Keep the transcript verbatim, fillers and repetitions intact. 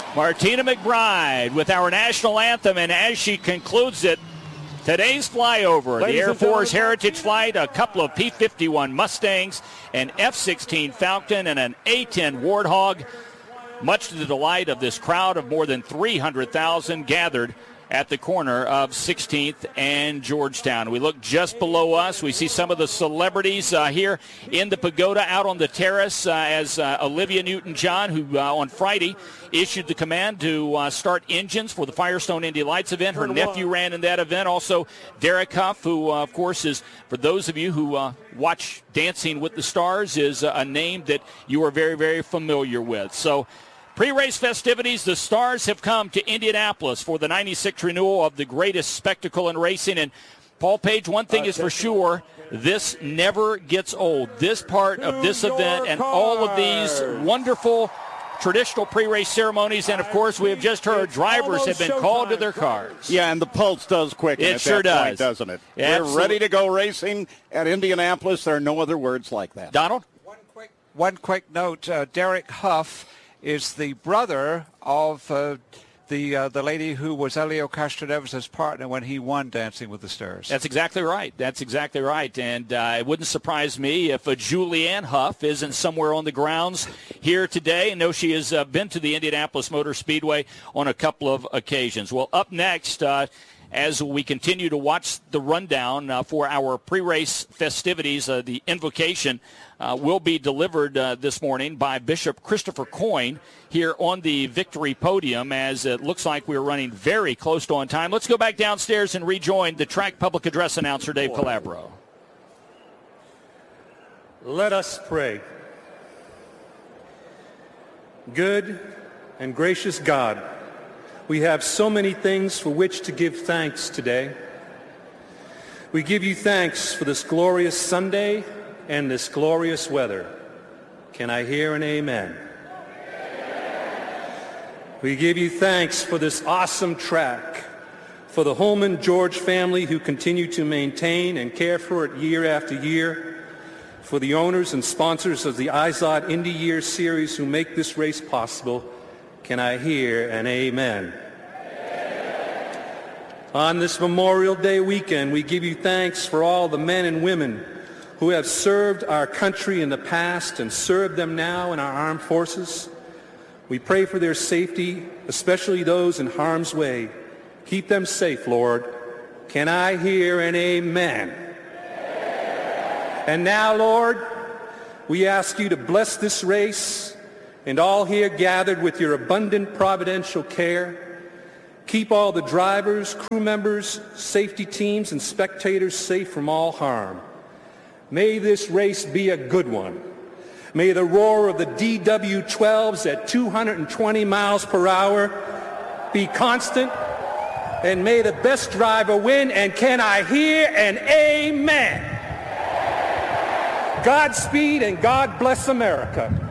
Martina McBride with our national anthem, and as she concludes it, today's flyover, Ladies the Air Force gentlemen. Heritage Flight, a couple of P fifty-one Mustangs, an F sixteen Falcon, and an A ten Warthog, much to the delight of this crowd of more than three hundred thousand gathered at the corner of sixteenth and Georgetown. We look just below us. We see some of the celebrities uh, here in the pagoda out on the terrace uh, as uh, Olivia Newton-John, who uh, on Friday issued the command to uh, start engines for the Firestone Indy Lights event. Her nephew ran in that event. Also, Derek Huff, who, uh, of course, is, for those of you who uh, watch Dancing with the Stars, is uh, a name that you are very, very familiar with. So, pre-race festivities, the Stars have come to Indianapolis for the ninety-sixth renewal of the greatest spectacle in racing. And, Paul Page, one thing is for sure, this never gets old. This part of this event and all of these wonderful traditional pre-race ceremonies, and, of course, we have just heard drivers have been called to their cars. Yeah, and the pulse does quicken It at sure that point, does. doesn't it? Absolutely. We're ready to go racing at Indianapolis. There are no other words like that. Donald? One quick, one quick note, uh, Derek Huff is the brother of uh, the uh, the lady who was Elio Castroneves' partner when he won Dancing with the Stars. That's exactly right. That's exactly right. And uh, it wouldn't surprise me if uh, Julianne Hough isn't somewhere on the grounds here today. I know she has uh, been to the Indianapolis Motor Speedway on a couple of occasions. Well, up next, uh, as we continue to watch the rundown uh, for our pre-race festivities, uh, the invocation uh, will be delivered uh, this morning by Bishop Christopher Coyne here on the victory podium, as it looks like we're running very close to on time. Let's go back downstairs and rejoin the track public address announcer, Dave Calabro. Let us pray. Good and gracious God, we have so many things for which to give thanks today. We give you thanks for this glorious Sunday and this glorious weather. Can I hear an amen? We give you thanks for this awesome track, for the Holman George family who continue to maintain and care for it year after year, for the owners and sponsors of the IZOD Indy Year Series who make this race possible. Can I hear an amen? Amen? On this Memorial Day weekend, we give you thanks for all the men and women who have served our country in the past and serve them now in our armed forces. We pray for their safety, especially those in harm's way. Keep them safe, Lord. Can I hear an amen? Amen? And now, Lord, we ask you to bless this race and all here gathered with your abundant providential care. Keep all the drivers, crew members, safety teams, and spectators safe from all harm. May this race be a good one. May the roar of the D W twelves at two hundred twenty miles per hour be constant, and may the best driver win. And can I hear an amen? Godspeed and God bless America.